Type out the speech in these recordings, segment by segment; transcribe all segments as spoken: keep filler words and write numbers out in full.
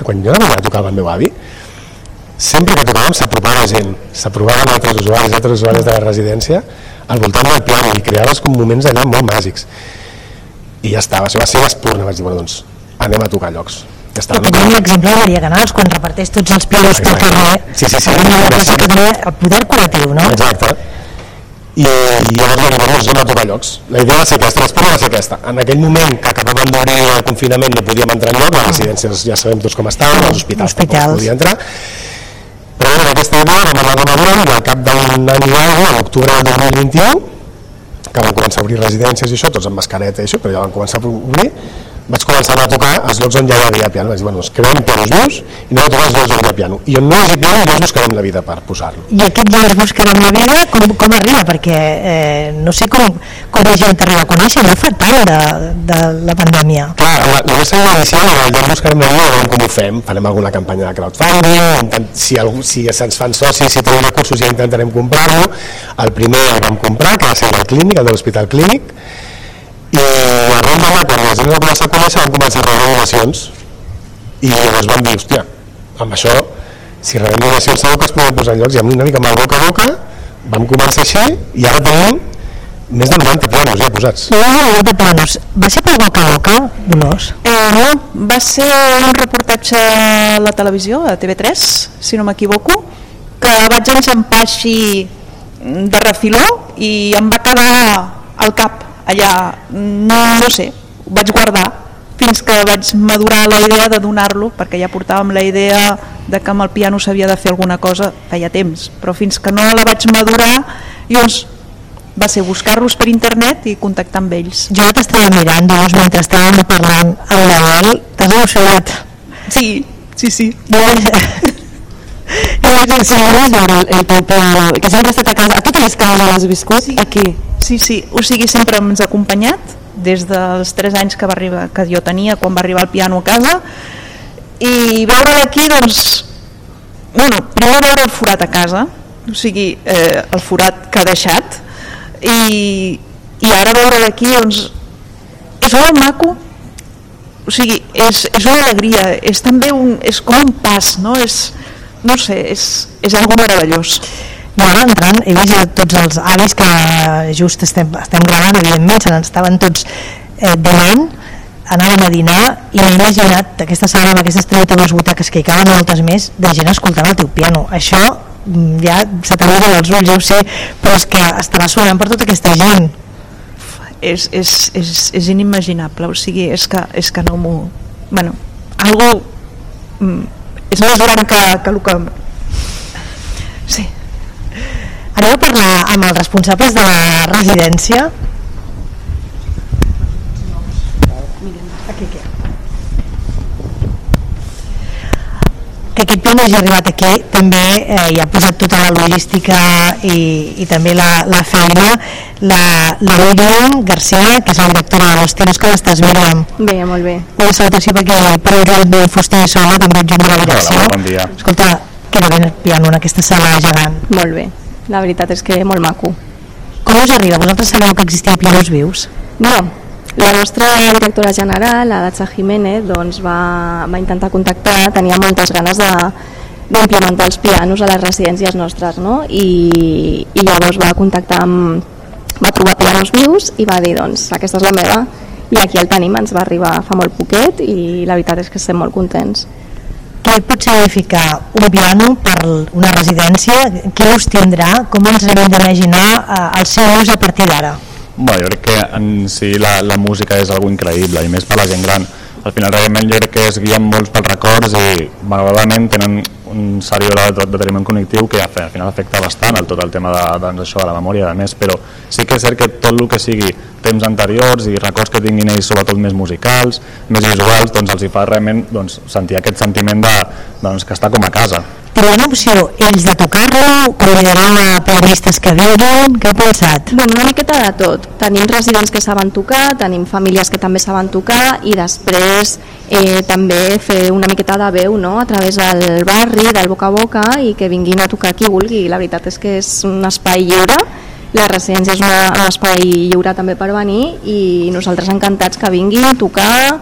quan jo anava a tocar amb el meu avi, sempre que tocàvem s'apropava gent, s'aprovaven altres usuaris, altres usuaris de la residència al voltant del piano i creaves com moments allà molt màgics. I ja estava, això va ser l'espurna, vaig dir, bueno, doncs anem a tocar llocs. Ja està, però tenim l'exemple de Maria Canals quan reparteix tots els pianos pel carrer. Sí, sí, sí. El poder col·lectiu, no? Exacte. I llavors vam dir, bueno, anem a tocar llocs. La idea va ser aquesta, l'espurna va ser aquesta. En aquell moment que acabàvem d'obrir el confinament no podíem entrar en lloc, les residències ja sabem tots com estaven, els hospitals tampoc podia entrar. Però bueno, aquesta idea vam anar d'una i al cap d'un any i alguna, a l'octubre del dos mil vint-i-u, que van començar a obrir residències i això, tots amb mascareta i això, però ja van començar a obrir, vaig començar a tocar als llocs on ja hi havia piano. Vaig dir, bueno, doncs creem pianos nous i anem a tocar als llocs on hi ha piano. I on no hi hagi piano, no ens buscarem la vida per posar-lo. I aquest ja ens buscarem la vida, com, com arriba? Perquè eh, no sé com, com la gent arriba a conèixer, no fa tant de, de la pandèmia. Clar, la, la nostra idea inicial era ja ens buscarem la vida, veurem com ho fem, farem alguna campanya de crowdfunding, intent, si, algú, si se'ns fan socis, si tenim recursos ja intentarem comprar-lo. El primer el vam comprar, que va ser el clínic, el de l'Hospital Clínic, i arran d'allà, quan la gent va començar a conèixer, van començar a rebre donacions i llavors vam dir, hòstia, amb això, si rebem donacions segur que es poden posar en llocs, i amb una mica amb el boca a boca vam començar així i ara tenim més de noranta pianos ja posats. noranta pianos. Va ser per boca a boca, Dolors? Eh, no, va ser un reportatge a la televisió, a T V tres, si no m'equivoco, que vaig enxampar així de refiló i em va quedar al cap allà, no, no sé, ho vaig guardar fins que vaig madurar la idea de donar-lo, perquè ja portàvem la idea de que amb el piano s'havia de fer alguna cosa feia temps, però fins que no la vaig madurar llavors va ser buscar-los per internet i contactar amb ells. Jo t'estava mirant, doncs, mentre estàvem parlant amb l'Adel, t'has emocionat? Sí, sí, sí. Jo vaig... I vaig ensenyar-nos veure el teu piano, que sempre ha estat a casa. A totes les cases l'has viscut? Sí. Aquí? Sí, sí, o sigui, sempre ens ha acompanyat des dels tres anys que, va arribar, que jo tenia quan va arribar el piano a casa, i veure d'aquí, doncs, bueno, primer veure el forat a casa, o sigui, eh, el forat que ha deixat, i, i ara veure d'aquí, doncs, és molt maco, o sigui, és, és una alegria, és també un, és com un pas, no? És, no sé, és, és algo meravellós. No, ara entrant, he vist tots els avis que just estem, estem gravant, evidentment, se n'estaven tots eh, donant, anàvem a dinar i m'he imaginat aquesta sala amb aquestes trenta-dues butaques que hi caben moltes més de gent escoltant el teu piano. Això ja se t'abriguen els ulls, ja ho sé, però és que estarà sonant per tota aquesta gent. És, és, és, és inimaginable, o sigui, és que, és que no m'ho... Bueno, algo... és més gran que, que el que... Sí. Anem a parlar amb els responsables de la residència. Aquí, aquí. Que aquest piano hagi arribat aquí també eh, hi ha posat tota la logística i, i també la, la feina la, la Míriam García, que és la directora de Los Tiros. Com estàs, Míriam? Bé, molt bé. Una salutació perquè per el de Fuster i Sola també ets de la direcció. Hola, bon dia. Escolta, queda bé el piano en aquesta sala gegant. Molt bé, la veritat és que molt maco. Com us arriba? Vosaltres sabeu que existien pianos vius? No, la nostra directora general, la Datza Jiménez, doncs va, va intentar contactar, tenia moltes ganes de d'implementar els pianos a les residències nostres, no? I, i llavors va contactar amb, va trobar pianos vius i va dir, doncs, aquesta és la meva, i aquí el tenim, ens va arribar fa molt poquet i la veritat és que estem molt contents. Què pot significar un piano per una residència? Què us tindrà? Com ens hem d'imaginar eh, el seu ús a partir d'ara? Bé, jo crec que en si la, la música és algo increïble i més per la gent gran. Al final realment jo crec que es guien molts pels records i malauradament tenen un seriós deteriorament cognitiu que al final afecta bastant el tot el tema de, doncs, això, de la memòria i més, però sí que és cert que tot el que sigui temps anteriors i records que tinguin ells sobretot més musicals, més visuals, doncs els hi fa realment doncs, sentir aquest sentiment de, doncs, que està com a casa. Tenen opció ells de tocar-lo, convidaran a pianistes que vinguin, què heu pensat? Bueno, una miqueta de tot. Tenim residents que saben tocar, tenim famílies que també saben tocar i després eh, també fer una miqueta de veu, no?, a través del barri, del boca a boca i que vinguin a tocar qui vulgui. La veritat és que és un espai lliure, la residència és una, un espai lliure també per venir i nosaltres encantats que vinguin a tocar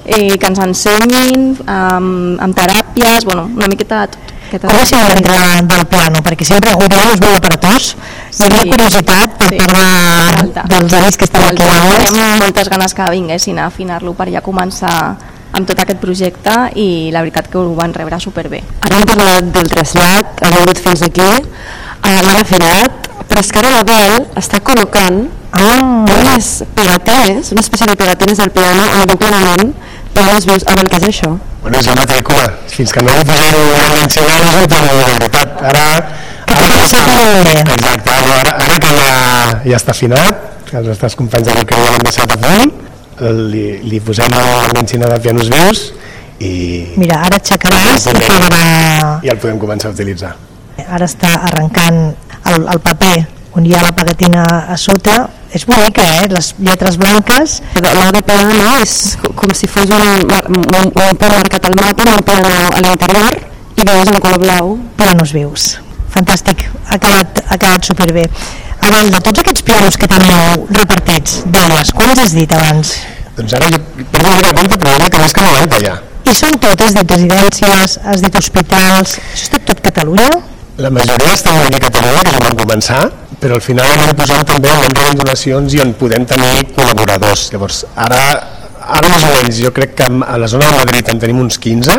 eh, que ens ensenyin amb, amb teràpies, bueno, una miqueta de tot. Com és l'entrada del piano? Perquè sempre ho veiem els molt aparatós, hi ha sí, curiositat per sí, part dels avis que estan aquí. Tenim moltes ganes que vinguessin a afinar-lo per ja començar amb tot aquest projecte i la veritat que ho van rebre superbé. Ara hem parlat del trasllat, hem vingut fins aquí, l'han afinat, però és que ara l'Abel està col·locant ah, unes pegatines, una espècie de pegatines del piano en el plenament, pianos vius. Abel, què és això? Bueno, és la matrícula, fins que no hi posem una ensenyada no ho tenim de veritat. Ara, ara, exacte, ara, ara que ja, ja està afinat, que els nostres companys de l'Ucre l'han deixat a punt, li, li posem l'ensenyada de pianos vius i... Mira, ara aixecaràs i farà... I el podem començar a utilitzar. Ara està arrencant el, el paper on hi ha la pegatina a sota. És bonica, eh? Les lletres blanques. La de piano és com si fos un, un, un punt marcat al mapa, un piano a l'interior i veus en color blau. Pianos vius. Fantàstic, ha quedat, ha quedat superbé. Abans de tots aquests pianos que teniu repartits, deies, quants has dit abans? Doncs ara jo perdo una compte, però crec que més que noranta ja. I són totes, has dit residències, has dit hospitals, això està tot Catalunya? La majoria estan aquí a Catalunya, que van començar, però al final anem posant també on reben donacions i on podem tenir col·laboradors. Llavors, ara, ara més o menys, jo crec que a la zona de Madrid en tenim uns quinze,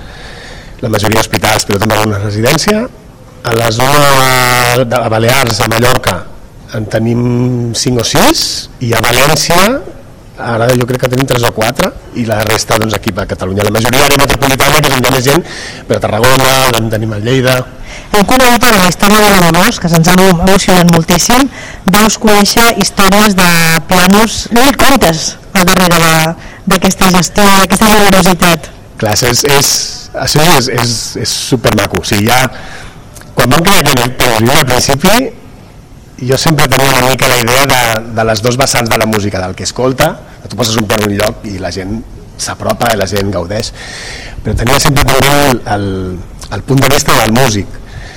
la majoria d'hospitals, però també alguna residència. A la zona de Balears, a Mallorca, en tenim cinc o sis, i a València, ara jo crec que tenim tres o quatre, i la resta doncs, aquí a Catalunya. La majoria de metropolitana, que és on hi ha més gent, però a Tarragona, en tenim a Lleida. Hem conegut a la història de l'Amorós, que se'ns ha emocionat moltíssim. Deus conèixer històries de pianos, no hi comptes al darrere d'aquesta gestió, d'aquesta generositat. Clar, és, és, això és, és, és supermaco. O sigui, ja, quan vam crear aquest piano al principi, jo sempre tenia una mica la idea de, de les dues vessants de la música, del que escolta, que tu poses un piano en un lloc i la gent s'apropa i la gent gaudeix, però tenia sempre també el, el, el punt de vista del músic.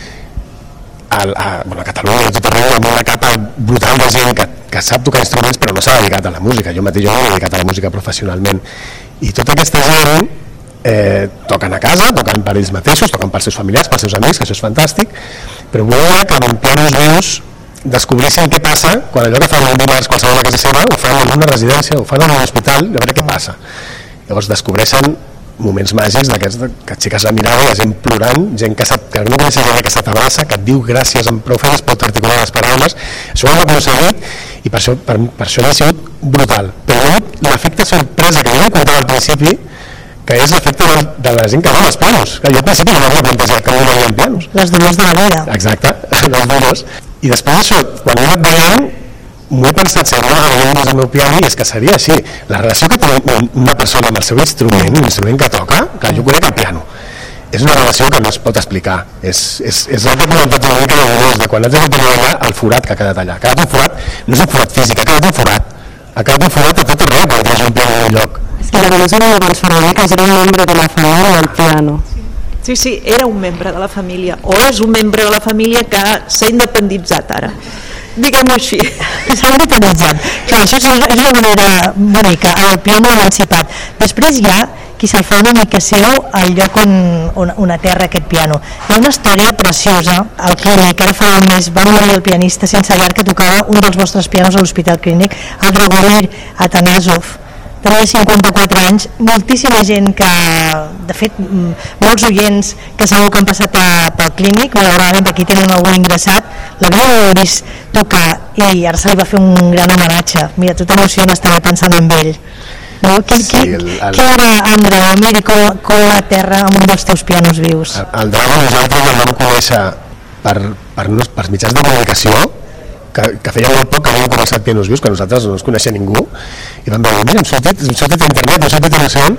Al, a, bueno, a Catalunya, a tot arreu, amb una capa brutal de gent que, que sap tocar instruments però no s'ha dedicat a la música. Jo mateix jo m'he dedicat a la música professionalment. I tota aquesta gent eh, toquen a casa, toquen per ells mateixos, toquen pels seus familiars, pels seus amics, que això és fantàstic, però volia que amb pianos vius descobrissin què passa quan allò que fan un dimarts qualsevol a casa seva ho fan en una residència, ho fan en un hospital, i a veure què passa. Llavors descobreixen moments màgics d'aquests que aixeques la mirada, la gent plorant, gent que, que no coneixes gent que se t'abraça, que et diu gràcies amb prou feines, pot articular les paraules. Això ho hem aconseguit i per això, per, per això ha sigut brutal. Però l'efecte sorpresa que jo vam contar al principi, que és l'efecte de, de la gent que va als pianos. Jo al principi no m'havia plantejat que no hi havia pianos. Les dolors de la vida. Exacte, les dolors. I després això, quan he anat veient, m'ho he pensat sempre amb el meu piano, i és que seria així. La relació que té una persona amb el seu instrument, l'instrument que toca, clar, jo conec el piano, és una relació que no es pot explicar. És, és, és el que he comentat una mica de de quan haig de tenir allà el forat que ha quedat allà. Ha quedat un forat, no és un forat físic, ha quedat un forat. Ha quedat un forat a tot arreu quan tens un piano en un lloc. És que la Vanessa no va pensar que era un membre de la família del piano. Sí, sí, era un membre de la família, o és un membre de la família que s'ha independitzat ara. Diguem-ho així. S'ha independitzat. Clar, això és una manera bonica, el piano emancipat. Després hi ha qui se'l fa una mica seu al lloc on, on, on aterra aquest piano. Hi ha una història preciosa al Clínic, ara fa un mes va morir el pianista sense llar que tocava un dels vostres pianos a l'Hospital Clínic, el Dragomir Atanasov. Tenia cinquanta-quatre anys, moltíssima gent que, de fet, molts oients que segur que han passat a, pel Clínic, malauradament aquí tenen algun ingressat, l'havien vist tocar i ara se li va fer un gran homenatge. Mira, tu t'emociones també pensant en ell. No? Qui, sí, qui, el, el... Qui era en Dragomir i com, com la terra amb un dels teus pianos vius? El, el Dragomir nosaltres el vam conèixer per, per, per mitjans de comunicació, que, que feia molt poc que havíem començat pianos vius, que nosaltres no ens coneixia ningú, i vam veure, mira, hem sortit, hem sortit a internet, hem sortit a Nación,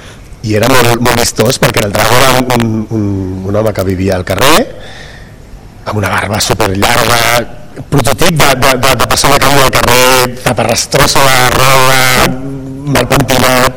i era molt, molt vistós, perquè el Dragó era un, un, un home que vivia al carrer, amb una barba superllarga, prototip de, de, de, de persona que viu al carrer, taparrastrosa, roba, mal pentinat,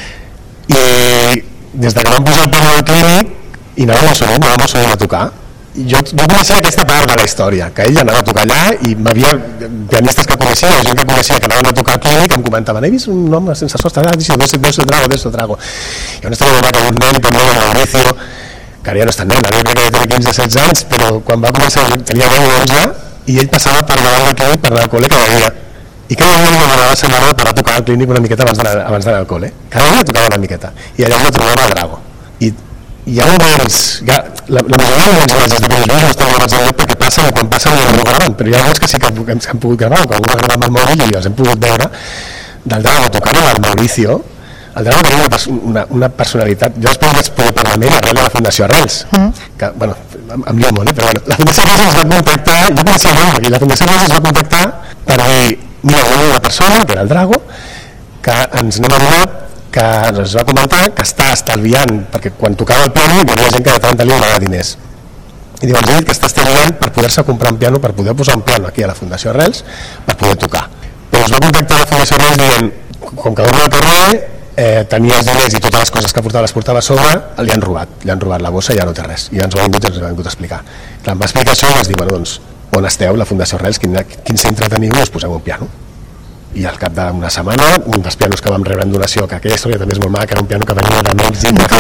i des de que vam posar el piano al Clínic, i anàvem a sonar, anàvem a sonar a tocar, jo, jo coneixia aquesta part de la història, que ell anava a tocar allà i m'havia pianistes que coneixia, gent que coneixia que anaven a tocar aquí i que em comentaven, he vist un home sense sostre, ah, deixo, deixo, deixo, trago, deixo, trago. I on estava que un nen també, el Mauricio, que ara ja no és tan nen, ara crec que tenia quinze o setze anys, però quan va començar tenia deu o onze i ell passava per davant d'aquí per anar al col·le cada dia. I cada dia m'anava a setmana per a tocar al Clínic una miqueta abans d'anar al col·le. Cada dia tocava una miqueta. I allà em trobava a Drago. I hi ha moments, ja, la, la majoria de moments de les esdeveniments no estan gravats al lloc perquè passen i quan passen no ho graven, però hi ha moments que sí que hem, hem pogut gravar, que algú va gravar amb el mòbil i els hem pogut veure del Drago tocant amb el Mauricio. El Drago tenia una, una, una personalitat, jo després vaig poder parlar amb ell arrel de la Fundació Arrels, mm. que, bueno, em lio molt, eh? Però bueno, la Fundació Arrels ens va contactar, jo coneixia molt, i la Fundació Arrels ens va contactar per dir, mira, hi ha una persona, que era el Drago, que ens n'hem adonat, que ens va comentar que està estalviant, perquè quan tocava el piano hi havia gent que de tant li donava diners. I diu, ens ha dit que està estalviant per poder-se comprar un piano, per poder posar un piano aquí a la Fundació Arrels, per poder tocar. Però ens va contactar la Fundació Arrels dient, com que dorm al carrer, eh, tenia els diners i totes les coses que portava les portava a sobre, li han robat, li han robat la bossa i ja no té res. I ens ho ha vingut, ens ho ha vingut a explicar. Clar, em va explicar això i vaig dir, bueno, doncs, on esteu, la Fundació Arrels, quin, quin centre teniu, us poseu un piano. I al cap d'una setmana, un dels pianos que vam rebre en donació, que aquella història també és molt maca, que era un piano que venia de Mèxic, no,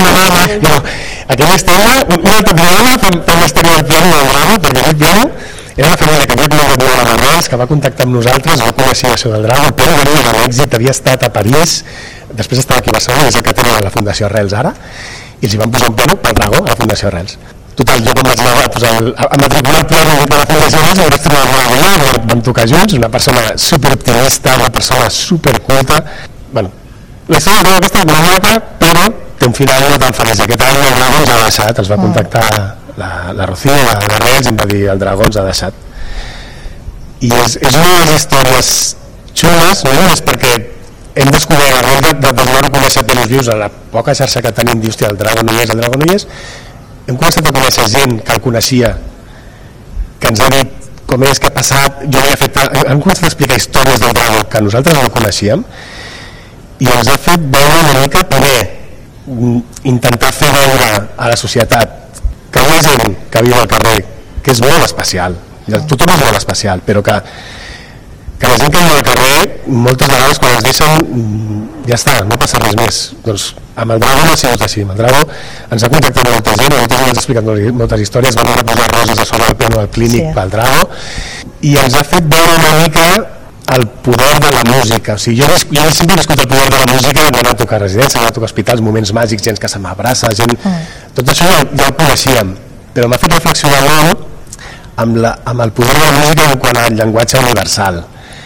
no, aquella història, una altra vegada fem la història del piano del Drago, perquè aquest piano era una família que havia conegut a Arrels, que va contactar amb nosaltres, va conèixer això del Drago, el piano venia de Mèxic, havia estat a París, després estava aquí a Barcelona, és el que tenia la Fundació Arrels ara, i els hi van posar un piano pel Drago a la Fundació Arrels. Total, jo quan vaig anar a, posar el, a matricular el piano de la Fundació Arrels, el vaig trobar allà, vam tocar junts, una persona superoptimista, una persona superculta. Bueno, la història de aquesta és una maca, però té un final no tan feliç. Aquest any el Drago ens ha deixat, ens va contactar la, la Rocío de Arrels i em va dir el Drago ens ha deixat. I és, és una de les històries xules, no només perquè hem descobert arrel de, de, de no conèixer pianos vius a la poca xarxa que tenim d'hòstia, el Drago no hi és, el Drago no hi és, hem començat a conèixer gent que el coneixia, que ens ha dit com és, que ha passat, jo havia fet, hem començat a explicar històries del Drago que nosaltres no coneixíem i ens ha fet veure una mica poder intentar fer veure a la societat que hi ha gent que viu al carrer que és molt especial, tothom és molt especial, però que, que la gent que viu al carrer moltes vegades quan ens deixen ja està, no passa res més. Doncs amb el Drago no ha sigut així, amb el Drago ens ha contactat molta gent, moltes ens ha explicat moltes històries, van anar a posar roses a sobre el piano del Clínic sí. pel Drago i ens ha fet veure una mica el poder de la música. O sigui, jo, jo sempre he viscut el poder de la música d'anar a tocar residències, anar a tocar hospitals, moments màgics, gent que se m'abraça, gent... Mm. Tot això ja, ja ho coneixíem, però m'ha fet reflexionar molt amb, la, amb el poder de la música en quant al llenguatge universal.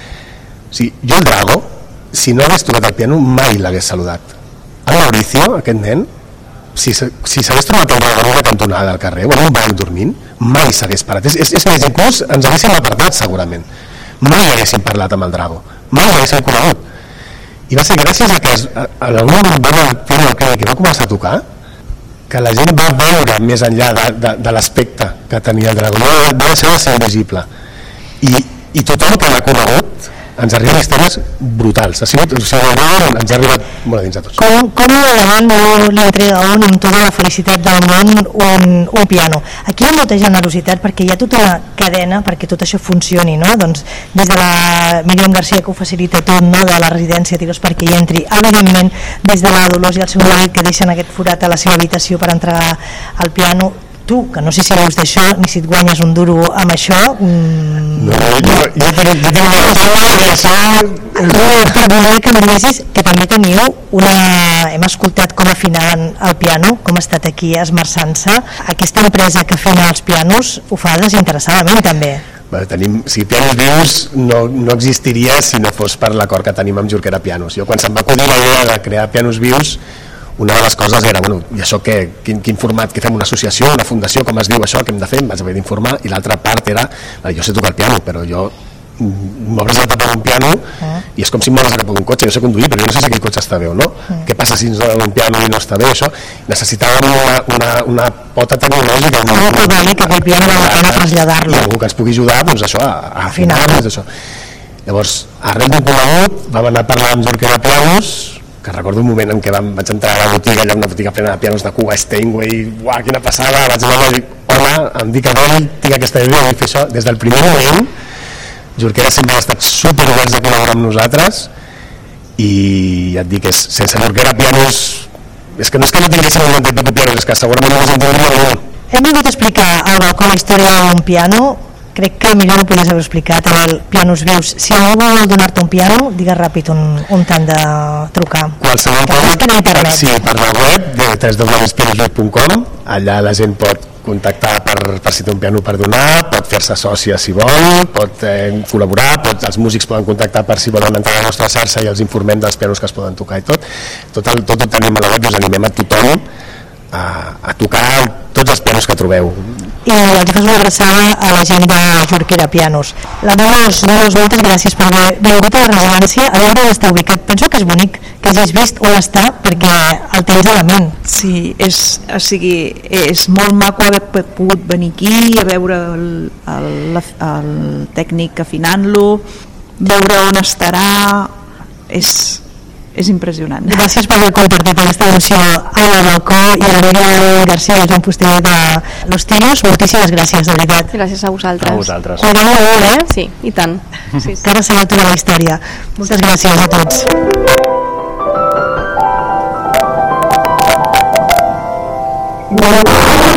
O sigui, jo el Drago, si no hagués tocat el piano, mai l'hagués saludat. El Mauricio, aquest nen, si, si s'hagués trobat el Drago en una cantonada al carrer o en un banc dormint, mai s'hagués parat. És, és, és més, inclús ens haguéssim apartat segurament. Mai haguéssim parlat amb el Drago, mai l'haguéssim conegut. I va ser gràcies a que a, a algun moment va tenir el Clínic i va començar a tocar que la gent va veure més enllà de, de, de l'aspecte que tenia el Drago, va deixar de ser invisible. I, i tothom que l'ha conegut ens arriben històries brutals. Ha sigut, o sigui, ens ha arribat molt a dins a tots. Com, com davant no li entrega a un amb tota la felicitat del món un, un piano? Aquí hi ha molta generositat perquè hi ha tota una cadena perquè tot això funcioni, no? Doncs des de la Míriam Garcia que ho facilita tot, no? De la residència Tiros perquè hi entri, evidentment des de la Dolors i el seu marit que deixen aquest forat a la seva habitació per entregar el piano. Tu, que no sé si veus d'això ni si et guanyes un duro amb això mmm... no, jo, jo, jo tinc una cosa que em diguessis que també teniu una... hem escoltat com afinaven el piano, com ha estat aquí esmerçant-se. Aquesta empresa que afina els pianos ho fa desinteressadament també. Bé, tenim, si Pianos Vius no, no existiria si no fos per l'acord que tenim amb Jorquera Pianos. Jo quan se'm va acudir la idea de crear Pianos Vius, una de les coses era, bueno, i això què, quin, quin format, que fem una associació, una fundació, com es diu això, que hem de fer, em vaig haver d'informar, i l'altra part era, jo sé tocar el piano, però jo m'obres la tapa d'un piano ah. i és com si m'obres la tapa d'un cotxe, jo sé conduir, però jo no sé si aquell cotxe està bé o no. Ah. Què passa si ens donen un piano i no està bé, això? Necessitàvem una, una, una pota tecnològica. Una no, pota que aquell piano val la pena traslladar-lo. I algú que ens pugui ajudar, doncs això, a, a afinar, doncs això. Llavors, arrel d'un conegut, vam anar a parlar amb Jorquera Pianos, que recordo un moment en què vam, vaig entrar a la botiga, allà una botiga plena de pianos de Cuba, Steinway, uah, quina passada, vaig anar a dir, hola, Jorquera, em dic Abel, tinc aquesta idea de fer això des del primer moment. Jorquera sempre ha estat superoberts de col·laborar amb nosaltres i ja et dic, és, sense Jorquera Pianos, és que no és que no tinguéssim noranta i pico pianos, és que segurament no ens entendríem molt. Hem vingut a explicar al balcó la història d'un piano. Crec que millor ho podies haver explicat amb el Pianos Vius. Si algú vol donar-te un piano, digues ràpid on, on t'han de trucar. Qualsevol cosa, sí, per la web de w w w punt pianos punt com, allà la gent pot contactar per, per si té un piano per donar, pot fer-se sòcia si vol, pot eh, col·laborar, pot, els músics poden contactar per si volen entrar a la nostra xarxa i els informem dels pianos que es poden tocar i tot. Tot, el, tot ho tenim a la web i us animem a tothom a, a tocar tots els pianos que trobeu. I els fas una abraçada a la gent de Jorquera Pianos. La Dolors, Dolors, moltes gràcies per haver vingut a la Resonància, a veure on està ubicat. Penso que és bonic que hagis vist on està perquè el tens a la ment. Sí, és, o sigui, és molt maco haver pogut venir aquí a veure el, el, el tècnic afinant-lo, veure on estarà, és... és impressionant. Gràcies per haver compartit aquesta emoció a la balcó i a la Miguel García i el Joan Fuster de Los Tiros. Moltíssimes gràcies, de veritat. Gràcies a vosaltres. A vosaltres. Cuideu molt, eh? Sí, i tant. Sí, sí. Encara serà tota la història. Moltes gràcies a tots. Wow.